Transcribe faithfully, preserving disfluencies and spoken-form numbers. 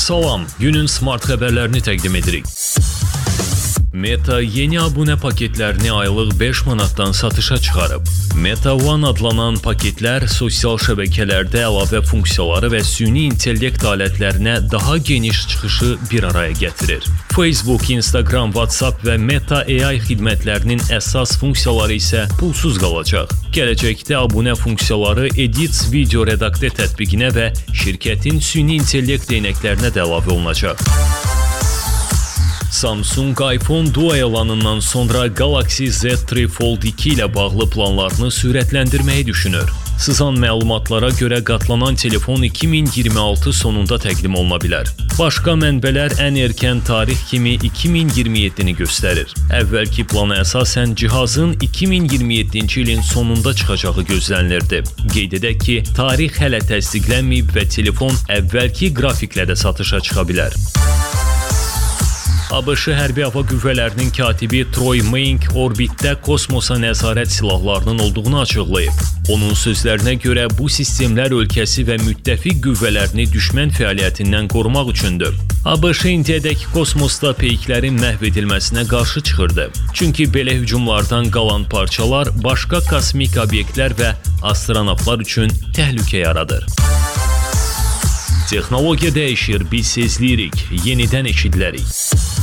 Salam, günün smart xəbərlərini təqdim edirik. Meta yeni abunə paketlərini aylıq beş manatdan satışa çıxarıb. Meta One adlanan paketlər sosial şəbəkələrdə əlavə funksiyaları və süni intellekt alətlərinə daha geniş çıxışı bir araya gətirir. Facebook, Instagram, WhatsApp və Meta A I xidmətlərinin əsas funksiyaları isə pulsuz qalacaq. Gələcəkdə abunə funksiyaları Edits video redaktə tətbiqinə və şirkətin süni intellekt eynəklərinə də əlavə olunacaq. Samsung iPhone Duo elanından sonra Galaxy Z üç Fold iki ilə bağlı planlarını sürətləndirməyi düşünür. Sızan məlumatlara görə qatlanan telefon iki min iyirmi altı sonunda təqdim oluna bilər. Başqa mənbələr ən erkən tarix kimi iki min iyirmi yeddini göstərir. Əvvəlki plana əsasən cihazın iki min iyirmi yeddinci ilin sonunda çıxacağı gözlənilirdi. Qeyd edək ki, tarix hələ təsdiqlənməyib və telefon əvvəlki qrafiklə də satışa çıxa bilər. ABŞ Hərbi Hava Qüvvələrinin katibi Troy Maying orbitdə kosmosa nəzarət silahlarının olduğunu açıqlayıb. Onun sözlərinə görə bu sistemlər ölkəsi və müttəfiq qüvvələrini düşmən fəaliyyətindən qorumaq üçündür. ABŞ indiyədək kosmosda peyklərin məhv edilməsinə qarşı çıxırdı. Çünki belə hücumlardan qalan parçalar başqa kosmik obyektlər və astronavtlar üçün təhlükə yaradır. Texnologiya dəyişir, biz sezləyirik, yenidən eşidilərik.